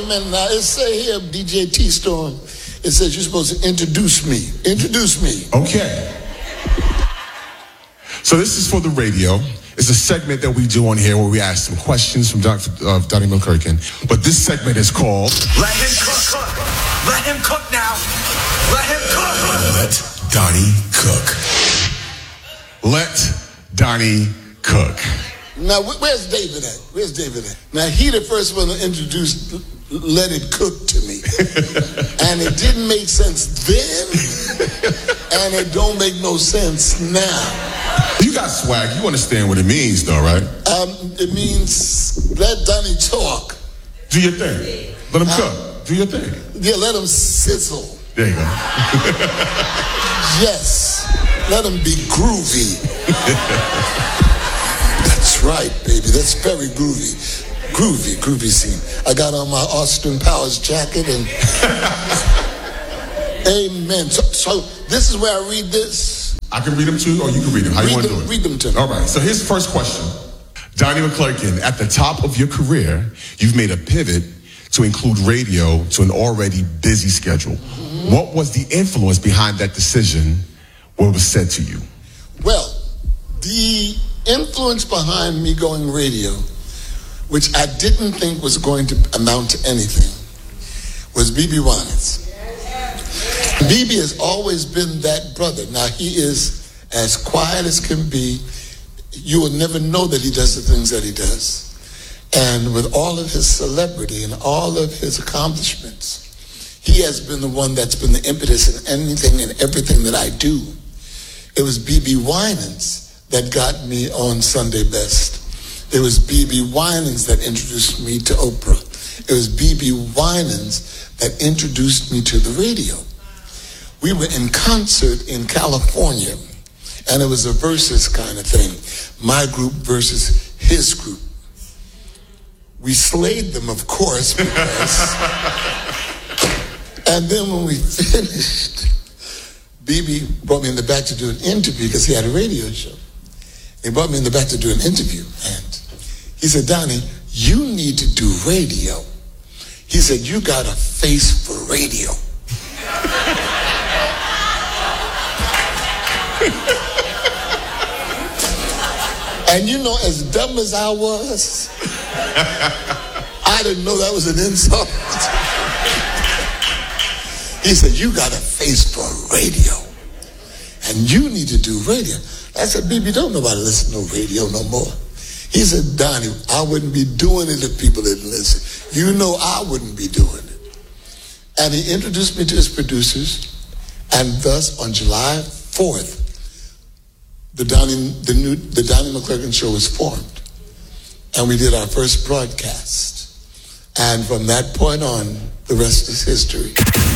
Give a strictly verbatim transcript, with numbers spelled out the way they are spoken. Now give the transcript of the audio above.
Amen. Now it say here, D J T-Storm, it says you're supposed to introduce me. Introduce me. Okay. So this is for the radio. It's a segment that we do on here where we ask some questions from Doctor Uh, Donnie McClurkin. But this segment is called... Let him cook. Let him cook now. Let him cook. Let Donnie cook. Let Donnie cook. Now, where's David at? Where's David at? Now, he the first one to introduce Let It Cook to me. And it didn't make sense then, and it don't make no sense now. You got swag. You understand what it means, though, right? Um, it means let Donnie talk. Do your thing. Let him cook. Uh, Do your thing. Yeah, let him sizzle. There you go. Yes. Let him be groovy. That's right, baby. That's very groovy. Groovy, groovy scene. I got on my Austin Powers jacket and... Amen. So, so this is where I read this. I can read them too, or you can read them. How read you want them, to do it? Read them to me. All right. So here's the first question. Donnie McClurkin, at the top of your career, you've made a pivot to include radio to an already busy schedule. Mm-hmm. What was the influence behind that decision? What was said to you? Well, the influence behind me going radio, which I didn't think was going to amount to anything, was B B Winans. B B has always been that brother. Now, he is as quiet as can be. You will never know that he does the things that he does. And with all of his celebrity and all of his accomplishments, he has been the one that's been the impetus in anything and everything that I do. It was B B Winans that got me on Sunday Best. It was B B Winans that introduced me to Oprah. It was B B Winans that introduced me to the radio. We were in concert in California, and it was a versus kind of thing. My group versus his group. We slayed them, of course, because... And then when we finished, B B brought me in the back to do an interview because he had a radio show. He brought me in the back to do an interview, and he said, Donnie, you need to do radio. He said, you got a face for radio. And you know, as dumb as I was, I didn't know that was an insult. He said, you got a face for radio. And you need to do radio. I said, B B, don't nobody listen to radio no more. He said, Donnie, I wouldn't be doing it if people didn't listen. You know I wouldn't be doing it. And he introduced me to his producers, and thus on July fourth, the Donnie, the new, the Donnie McClurkin Show was formed. And we did our first broadcast. And from that point on, the rest is history.